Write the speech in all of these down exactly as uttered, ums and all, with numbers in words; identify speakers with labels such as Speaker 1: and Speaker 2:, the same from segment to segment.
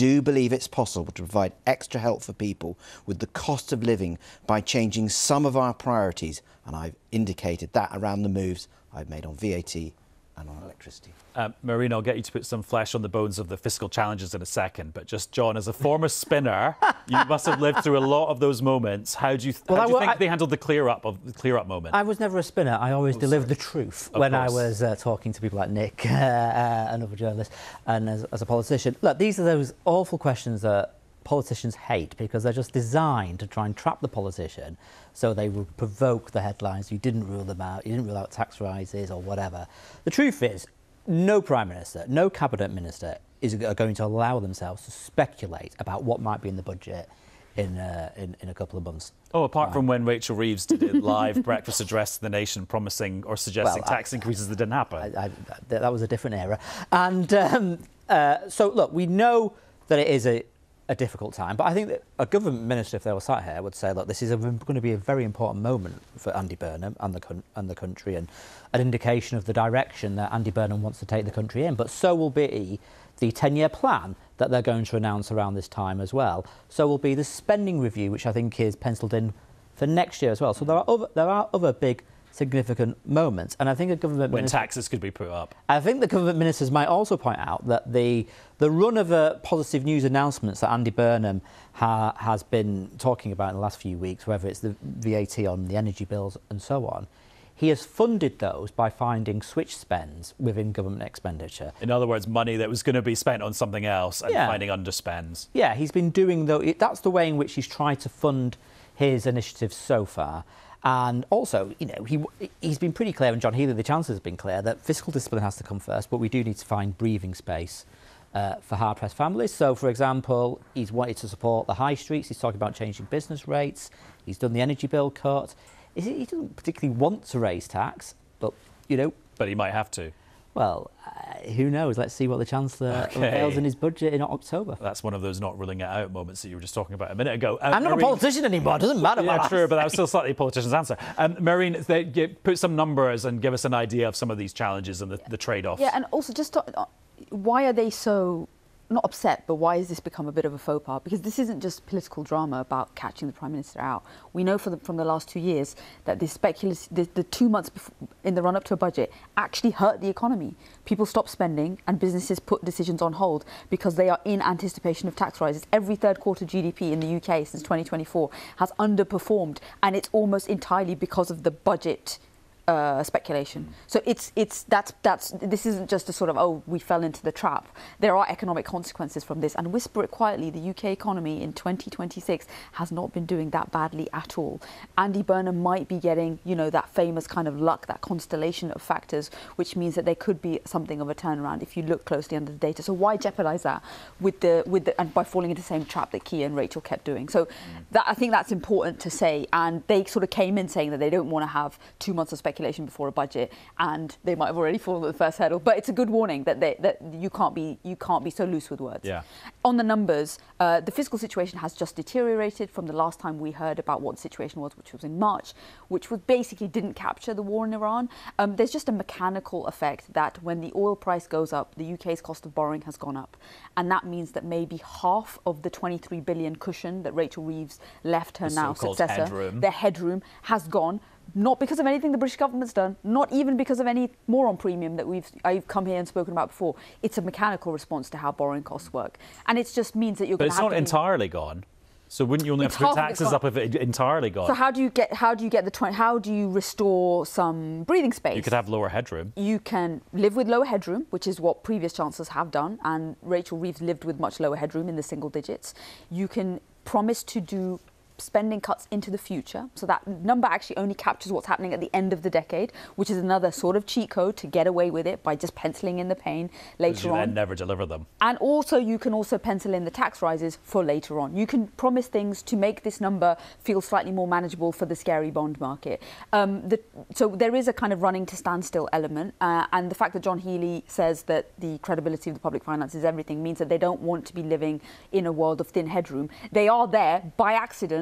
Speaker 1: do believe it's possible to provide extra help for people with the cost of living by changing some of our priorities, and I've indicated that around the moves I've made on V A T and on electricity.
Speaker 2: Uh, Marine, I'll get you to put some flesh on the bones of the fiscal challenges in a second, but just, John, as a former spinner, you must have lived through a lot of those moments. How do you, th well, how do you think I, they handled the clear-up of the clear-up moment?
Speaker 3: I was never a spinner. I always
Speaker 2: oh,
Speaker 3: delivered
Speaker 2: sorry.
Speaker 3: the truth
Speaker 2: of
Speaker 3: when
Speaker 2: course.
Speaker 3: I was uh, talking to people like Nick, uh, uh, another journalist, and as, as a politician. Look, these are those awful questions that politicians hate because they're just designed to try and trap the politician so they will provoke the headlines. You didn't rule them out, you didn't rule out tax rises or whatever. The truth is, no Prime Minister, no Cabinet Minister is going to allow themselves to speculate about what might be in the budget in, uh, in, in a couple of months.
Speaker 2: Oh, apart
Speaker 3: right.
Speaker 2: from when Rachel Reeves did a live breakfast address to the nation promising or suggesting
Speaker 3: well,
Speaker 2: tax I, increases that didn't happen.
Speaker 3: I, I, that was a different era. And um, uh, so, look, we know that it is a, a difficult time, but I think that a government minister, if they were sat here, would say, look, this is a, going to be a very important moment for Andy Burnham and the, and the country, and an indication of the direction that Andy Burnham wants to take the country in. But so will be the ten-year plan that they're going to announce around this time as well. So will be the spending review, which I think is penciled in for next year as well. So there are other, there are other big significant moments, and I think a government
Speaker 2: when
Speaker 3: minister,
Speaker 2: taxes could be put up.
Speaker 3: I think the government ministers might also point out that the the run of uh, positive news announcements that Andy Burnham ha, has been talking about in the last few weeks, whether it's the V A T on the energy bills and so on, he has funded those by finding switch spends within government expenditure.
Speaker 2: In other words, money that was going to be spent on something else and
Speaker 3: yeah.
Speaker 2: finding underspends.
Speaker 3: Yeah, he's been doing though. That's the way in which he's tried to fund his initiatives so far. And also, you know, he, he's been pretty clear, and John Healey, the Chancellor, has been clear that fiscal discipline has to come first, but we do need to find breathing space uh, for hard-pressed families. So, for example, he's wanted to support the high streets. He's talking about changing business rates. He's done the energy bill cut. He doesn't particularly want to raise tax, but, you know...
Speaker 2: But he might have to.
Speaker 3: Well, uh, who knows? Let's see what the Chancellor
Speaker 2: okay.
Speaker 3: unveils in his budget in October.
Speaker 2: That's one of those not ruling it out moments that you were just talking about a minute ago. Um,
Speaker 3: I'm not
Speaker 2: Marine,
Speaker 3: a politician anymore. It doesn't matter.
Speaker 2: Yeah, true, but that was still slightly a politician's answer. Um, Marine, they, you, put some numbers and give us an idea of some of these challenges and the, the trade-offs.
Speaker 4: Yeah, and also just to, uh, why are they so... not upset, but why has this become a bit of a faux pas? Because this isn't just political drama about catching the Prime Minister out. We know from the, from the last two years that the, speculative, the, the two months before, in the run-up to a budget actually hurt the economy. People stopped spending and businesses put decisions on hold because they are in anticipation of tax rises. Every third quarter G D P in the U K since twenty twenty-four has underperformed, and it's almost entirely because of the budget Uh, speculation. So it's it's that's that's this isn't just a sort of, oh, we fell into the trap. There are economic consequences from this, and whisper it quietly, the U K economy in twenty twenty-six has not been doing that badly at all. Andy Burnham might be getting, you know, that famous kind of luck, that constellation of factors, which means that there could be something of a turnaround if you look closely under the data. So why jeopardize that with the with the and by falling into the same trap that Keir and Rachel kept doing? So mm. that I think that's important to say, and they sort of came in saying that they don't want to have two months of speculation before a budget, and they might have already fallen at the first hurdle. But it's a good warning that they, that you can't be you can't be so loose with words.
Speaker 2: Yeah.
Speaker 4: On the numbers, uh, the fiscal situation has just deteriorated from the last time we heard about what the situation was, which was in March, which was basically didn't capture the war in Iran. Um, there's just a mechanical effect that when the oil price goes up, the U K's cost of borrowing has gone up, and that means that maybe half of the twenty-three billion cushion that Rachel Reeves left her
Speaker 2: the
Speaker 4: now successor,
Speaker 2: headroom.
Speaker 4: their headroom has gone. Not because of anything the British government's done, not even because of any moron premium that we've I've come here and spoken about before. It's a mechanical response to how borrowing costs work, and it just means that you're.
Speaker 2: But
Speaker 4: going
Speaker 2: it's
Speaker 4: to have
Speaker 2: not
Speaker 4: to
Speaker 2: entirely gone. So wouldn't you only have
Speaker 4: It's
Speaker 2: to put
Speaker 4: half of
Speaker 2: taxes
Speaker 4: it's
Speaker 2: up if it entirely gone?
Speaker 4: So how do you get how do you get the twenty? How do you restore some breathing space?
Speaker 2: You could have lower headroom.
Speaker 4: You can live with lower headroom, which is what previous chancellors have done, and Rachel Reeves lived with much lower headroom in the single digits. You can promise to do spending cuts into the future, so that number actually only captures what's happening at the end of the decade, which is another sort of cheat code to get away with it by just penciling in the pain later
Speaker 2: you
Speaker 4: on.
Speaker 2: Then never deliver them.
Speaker 4: And also you can also pencil in the tax rises for later on. You can promise things to make this number feel slightly more manageable for the scary bond market. Um, the, so there is a kind of running to standstill element, uh, and the fact that John Healey says that the credibility of the public finances is everything means that they don't want to be living in a world of thin headroom. They are there by accident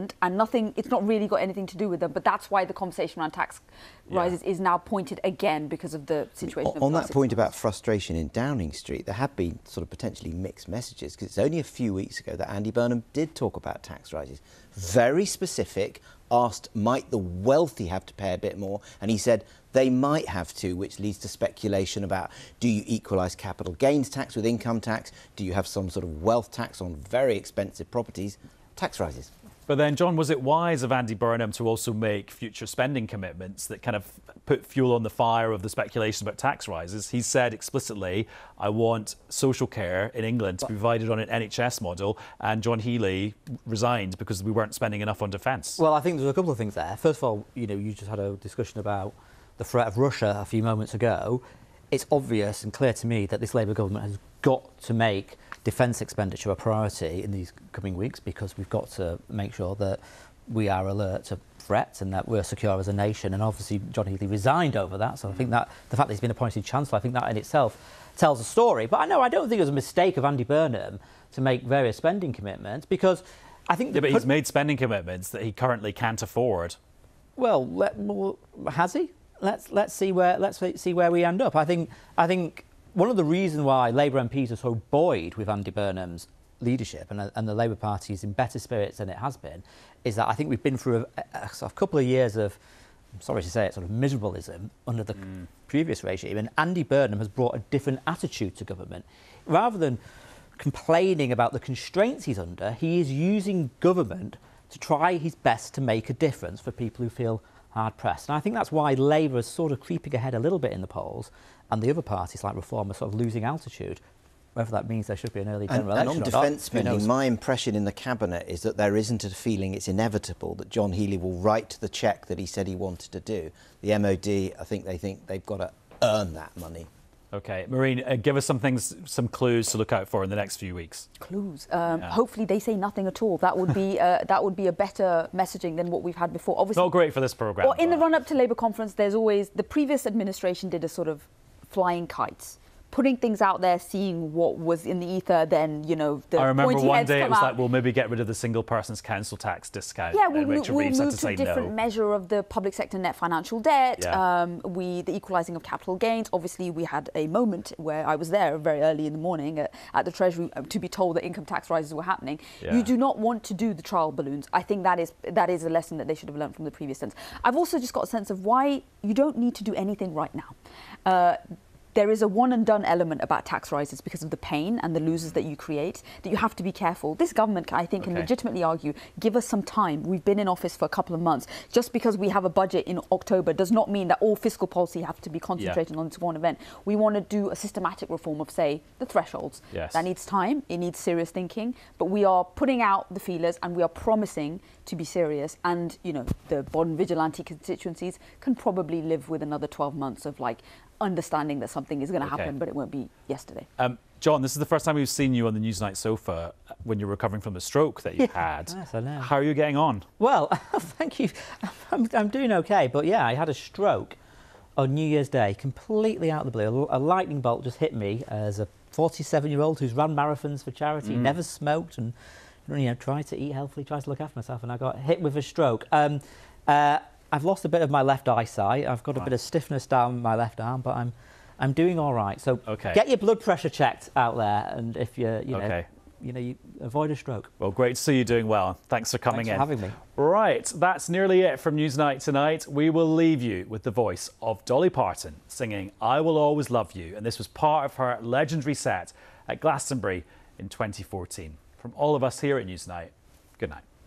Speaker 4: government, and nothing. It's not really got anything to do with them. But that's why the conversation around tax rises yeah. is now pointed again because of the situation.
Speaker 1: On, on that point about frustration in Downing Street, there have been sort of potentially mixed messages, because it's only a few weeks ago that Andy Burnham did talk about tax rises, very specific. Asked, might the wealthy have to pay a bit more? And he said they might have to, which leads to speculation about, do you equalise capital gains tax with income tax? Do you have some sort of wealth tax on very expensive properties? Tax rises.
Speaker 2: But then, John, was it wise of Andy Burnham to also make future spending commitments that kind of put fuel on the fire of the speculation about tax rises? He said explicitly, I want social care in England to be provided on an N H S model, and John Healey resigned because we weren't spending enough on defence.
Speaker 3: Well, I think there's a couple of things there. First of all, you know, you just had a discussion about the threat of Russia a few moments ago. It's obvious and clear to me that this Labour government has got to make defence expenditure a priority in these coming weeks, because we've got to make sure that we are alert to threats and that we're secure as a nation. And obviously John Healey resigned over that, so I think that the fact that he's been appointed Chancellor, I think that in itself tells a story. But I know I don't think it was a mistake of Andy Burnham to make various spending commitments, because I think...
Speaker 2: Yeah, but he's made spending commitments that he currently can't afford.
Speaker 3: Well, let, well has he? Let's let's see where let's see where we end up. I think I think one of the reasons why Labour M Ps are so buoyed with Andy Burnham's leadership, and, and the Labour Party is in better spirits than it has been, is that I think we've been through a, a, a couple of years of, I'm sorry to say it, sort of miserableism under the mm. previous regime, and Andy Burnham has brought a different attitude to government. Rather than complaining about the constraints he's under, he is using government to try his best to make a difference for people who feel hard-pressed. And I think that's why Labour is sort of creeping ahead a little bit in the polls, and the other parties like Reform are sort of losing altitude. Whether that means there should be an early general
Speaker 1: and,
Speaker 3: election
Speaker 1: and
Speaker 3: or
Speaker 1: on
Speaker 3: not,
Speaker 1: defence spending, my impression in the Cabinet is that there isn't a feeling it's inevitable that John Healey will write the cheque that he said he wanted to do. The M O D, I think they think they've got to earn that money.
Speaker 2: OK. Maureen, uh, give us some things, some clues to look out for in the next few weeks.
Speaker 4: Clues? Um,
Speaker 2: yeah.
Speaker 4: Hopefully they say nothing at all. That would be uh, that would be a better messaging than what we've had before. Obviously,
Speaker 2: not great for this programme.
Speaker 4: Well, in the run-up to Labour conference, there's always... The previous administration did a sort of flying kites, putting things out there, seeing what was in the ether, then, you know, the
Speaker 2: I remember
Speaker 4: pointy
Speaker 2: one
Speaker 4: heads
Speaker 2: day it
Speaker 4: come
Speaker 2: was
Speaker 4: out.
Speaker 2: like, we'll maybe get rid of the single person's council tax discount.
Speaker 4: Yeah, we'll,
Speaker 2: and Rachel
Speaker 4: we'll
Speaker 2: Reeves had
Speaker 4: move
Speaker 2: to
Speaker 4: to
Speaker 2: say
Speaker 4: a different
Speaker 2: no.
Speaker 4: measure of the public sector net financial debt.
Speaker 2: Yeah.
Speaker 4: Um, we the equalising of capital gains. Obviously, we had a moment where I was there very early in the morning at, at the Treasury to be told that income tax rises were happening.
Speaker 2: Yeah.
Speaker 4: You do not want to do the trial balloons. I think that is that is a lesson that they should have learned from the previous sense. I've also just got a sense of why you don't need to do anything right now. Uh, There is a one-and-done element about tax rises because of the pain and the losers that you create, that you have to be careful. This government, I think, can
Speaker 2: okay.
Speaker 4: legitimately argue, give us some time. We've been in office for a couple of months. Just because we have a budget in October does not mean that all fiscal policy have to be concentrated yeah. on this one event. We want to do a systematic reform of, say, the thresholds.
Speaker 2: Yes.
Speaker 4: That needs time. It needs serious thinking. But we are putting out the feelers and we are promising to be serious. And, you know, the bond vigilante constituencies can probably live with another twelve months of, like, understanding that something is going to
Speaker 2: okay.
Speaker 4: happen, but it won't be yesterday.
Speaker 2: Um, John, this is the first time we've seen you on the Newsnight sofa when you're recovering from the stroke that you
Speaker 3: yeah,
Speaker 2: had.
Speaker 3: Yes, I know.
Speaker 2: How are you getting on?
Speaker 3: Well, thank you. I'm, I'm doing okay, but yeah, I had a stroke on New Year's Day, completely out of the blue. A lightning bolt just hit me as a forty-seven-year-old who's run marathons for charity, mm. never smoked, and you know, tried to eat healthily, tried to look after myself, and I got hit with a stroke. Um, uh, I've lost a bit of my left eyesight. I've got a right. bit of stiffness down my left arm, but I'm I'm doing all right. So
Speaker 2: okay.
Speaker 3: get your blood pressure checked out there, and if you're, you know,
Speaker 2: okay.
Speaker 3: you know, you avoid a stroke.
Speaker 2: Well, great to see you doing well. Thanks for coming
Speaker 3: Thanks
Speaker 2: in.
Speaker 3: for having me.
Speaker 2: Right, that's nearly it from Newsnight tonight. We will leave you with the voice of Dolly Parton singing "I Will Always Love You," and this was part of her legendary set at Glastonbury in twenty fourteen. From all of us here at Newsnight, good night.